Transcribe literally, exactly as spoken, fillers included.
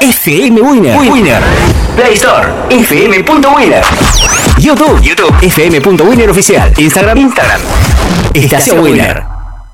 F M Winner. Winner. Play Store, F M punto winner. YouTube, YouTube, F M punto winner oficial. Instagram, Instagram. Estación Winner.